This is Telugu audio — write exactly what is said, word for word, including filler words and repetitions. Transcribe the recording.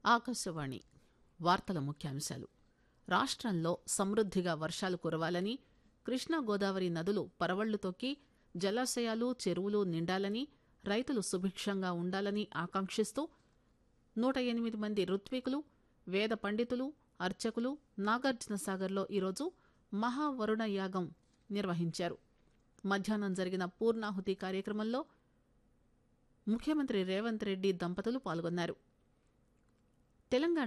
ఆకాశవాణి వార్తల ముఖ్యాంశాలు. రాష్ట్రంలో సమృద్దిగా వర్షాలు కురవాలని, కృష్ణా గోదావరి నదులు పరవళ్లు తొక్కి జలాశయాలు, చెరువులు నిండాలని, రైతులు సుభిక్షంగా ఉండాలని ఆకాంక్షిస్తూ నూట ఎనిమిది మంది ఋత్వికులు, వేద పండితులు, అర్చకులు నాగార్జునసాగర్లో ఈరోజు మహావరుణ యాగం నిర్వహించారు. మధ్యాహ్నం జరిగిన పూర్ణాహుతి కార్యక్రమంలో ముఖ్యమంత్రి రేవంత్ రెడ్డి దంపతులు పాల్గొన్నారు. తెలంగాణ